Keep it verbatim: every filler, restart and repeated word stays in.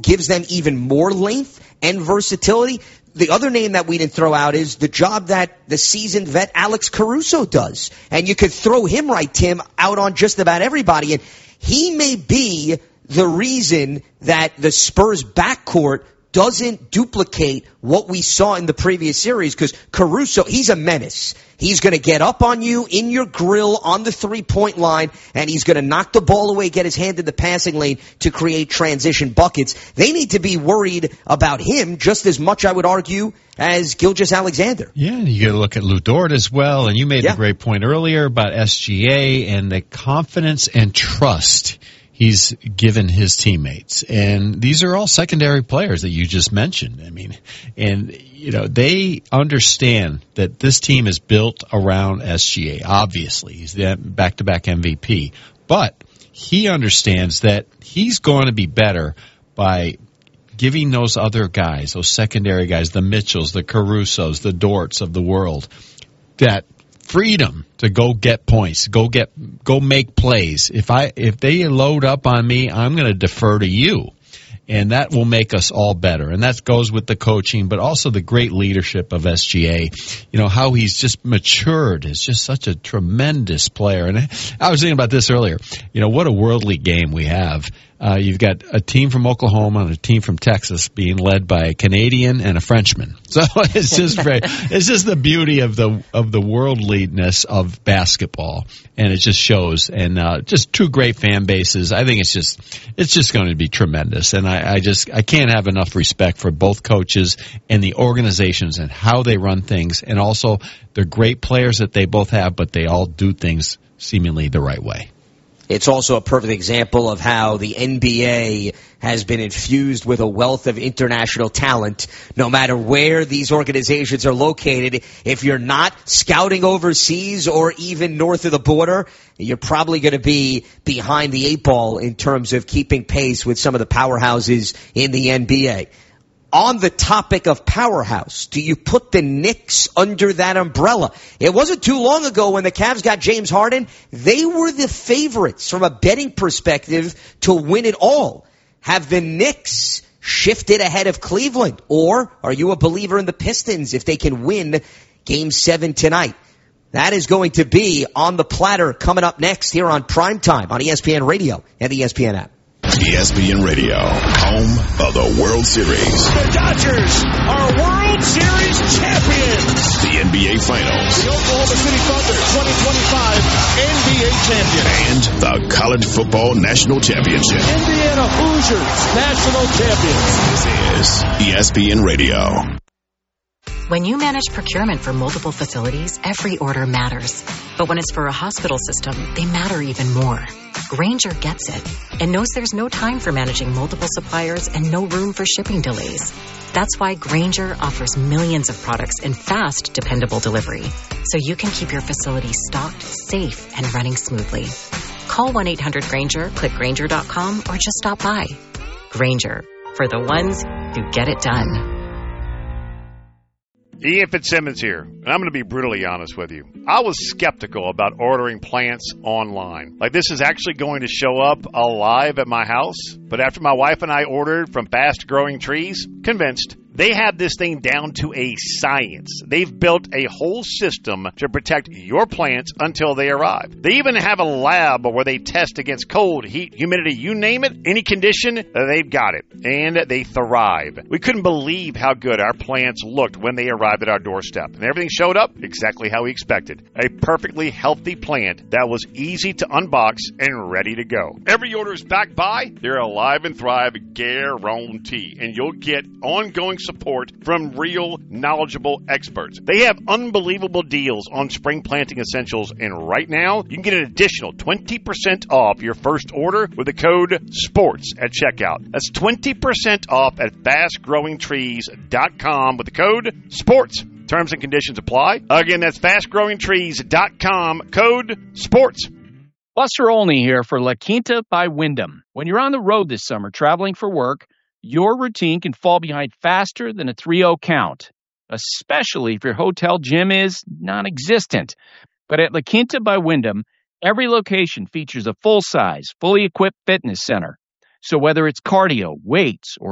gives them even more length and versatility. The other name that we didn't throw out is the job that the seasoned vet Alex Caruso does. And you could throw him, right, Tim, out on just about everybody. And he may be the reason that the Spurs backcourt doesn't duplicate what we saw in the previous series, because Caruso, he's a menace. He's going to get up on you, in your grill, on the three-point line, and he's going to knock the ball away, get his hand in the passing lane to create transition buckets. They need to be worried about him just as much, I would argue, as Gilgeous-Alexander. Yeah, you got to look at Lou Dort as well, and you made yeah. a great point earlier about S G A and the confidence and trust he's given his teammates. And these are all secondary players that you just mentioned. I mean, and, you know, they understand that this team is built around S G A. Obviously, he's the back-to-back M V P. But he understands that he's going to be better by giving those other guys, those secondary guys, the Mitchells, the Carusos, the Dorts of the world, that freedom to go get points, go get, go make plays. If I, if they load up on me, I'm going to defer to you. And that will make us all better. And that goes with the coaching, but also the great leadership of S G A. You know, how he's just matured. Is just such a tremendous player. And I was thinking about this earlier. You know, what a worldly game we have. Uh, you've got a team from Oklahoma and a team from Texas being led by a Canadian and a Frenchman. So it's just very, it's just the beauty of the of the worldliness of basketball, and it just shows. And uh, just two great fan bases. I think it's just it's just going to be tremendous. And I, I just I can't have enough respect for both coaches and the organizations and how they run things, and also the great players that they both have, but they all do things seemingly the right way. It's also a perfect example of how the N B A has been infused with a wealth of international talent. No matter where these organizations are located, if you're not scouting overseas or even north of the border, you're probably going to be behind the eight ball in terms of keeping pace with some of the powerhouses in the N B A. On the topic of powerhouse, do you put the Knicks under that umbrella? It wasn't too long ago when the Cavs got James Harden. They were the favorites from a betting perspective to win it all. Have the Knicks shifted ahead of Cleveland? Or are you a believer in the Pistons if they can win Game seven tonight? That is going to be on the platter coming up next here on Primetime on E S P N Radio and the E S P N app. E S P N Radio, home of the World Series. The Dodgers are World Series champions. The N B A Finals. The Oklahoma City Thunder twenty twenty-five N B A champion. And the College Football National Championship. Indiana Hoosiers national champions. This is E S P N Radio. When you manage procurement for multiple facilities, every order matters. But when it's for a hospital system, they matter even more. Grainger gets it and knows there's no time for managing multiple suppliers and no room for shipping delays. That's why Grainger offers millions of products in fast, dependable delivery, so you can keep your facility stocked, safe, and running smoothly. Call one eight hundred Grainger, click Grainger dot com, or just stop by. Grainger, for the ones who get it done. Ian Fitzsimmons here, and I'm going to be brutally honest with you. I was skeptical about ordering plants online. Like, this is actually going to show up alive at my house. But after my wife and I ordered from Fast Growing Trees, convinced. They have this thing down to a science. They've built a whole system to protect your plants until they arrive. They even have a lab where they test against cold, heat, humidity, you name it, any condition, they've got it. And they thrive. We couldn't believe how good our plants looked when they arrived at our doorstep. And everything showed up exactly how we expected. A perfectly healthy plant that was easy to unbox and ready to go. Every order is backed by their Alive and Thrive guarantee. And you'll get ongoing support from real, knowledgeable experts. They have unbelievable deals on spring planting essentials, and right now, you can get an additional twenty percent off your first order with the code SPORTS at checkout. That's twenty percent off at fast growing trees dot com with the code SPORTS. Terms and conditions apply. Again, that's fast growing trees dot com, code SPORTS. Buster Olney here for La Quinta by Wyndham. When you're on the road this summer traveling for work, your routine can fall behind faster than a three oh count, especially if your hotel gym is non-existent. But at La Quinta by Wyndham, every location features a full-size, fully equipped fitness center. So whether it's cardio, weights, or